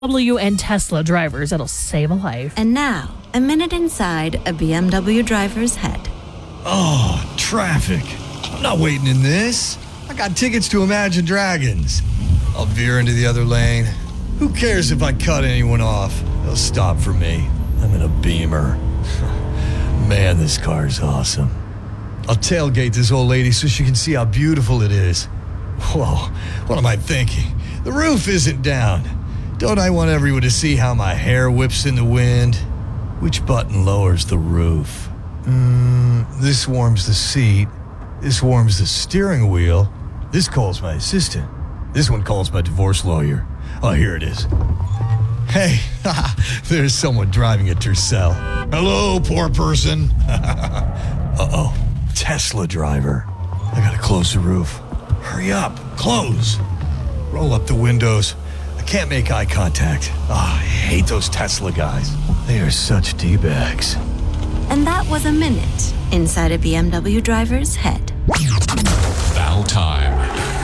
BMW and Tesla drivers. It'll save a life. And now, a minute inside a BMW driver's head. Oh, traffic. I'm not waiting in this. I got tickets to Imagine Dragons. I'll veer into the other lane. Who cares if I cut anyone off? They'll stop for me. I'm in a Beamer. Man, this car's awesome. I'll tailgate this old lady so she can see how beautiful it is. Whoa, what am I thinking? The roof isn't down. Don't I want everyone to see how my hair whips in the wind? Which button lowers the roof? This warms the seat. This warms the steering wheel. This calls my assistant. This one calls my divorce lawyer. Oh, here it is. Hey, there's someone driving a Tercel. Hello, poor person. Uh-oh, Tesla driver. I gotta close the roof. Hurry up, close. Roll up the windows. I can't make eye contact. I hate those Tesla guys. They are such D-bags. And that was a minute inside a BMW driver's head. Battle time.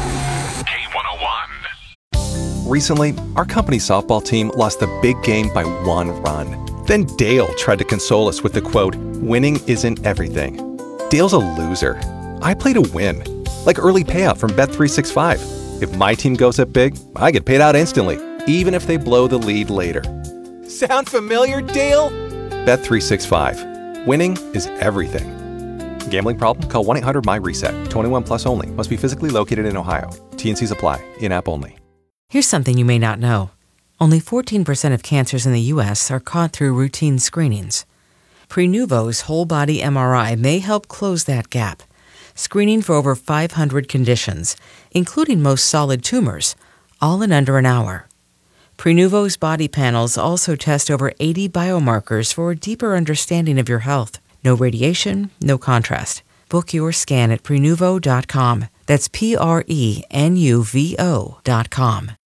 K101. Recently, our company softball team lost the big game by 1 run. Then Dale tried to console us with the quote, "Winning isn't everything." Dale's a loser. I play to win. Like early payout from Bet365. If my team goes up big, I get paid out instantly, even if they blow the lead later. Sound familiar, Dale? Bet365. Winning is everything. Gambling problem? Call 1-800-MY-RESET. 21 plus only. Must be physically located in Ohio. T&Cs apply. In-app only. Here's something you may not know. Only 14% of cancers in the U.S. are caught through routine screenings. Prenuvo's whole-body MRI may help close that gap, screening for over 500 conditions, including most solid tumors, all in under an hour. Prenuvo's body panels also test over 80 biomarkers for a deeper understanding of your health. No radiation, no contrast. Book your scan at Prenuvo.com. That's Prenuvo.com.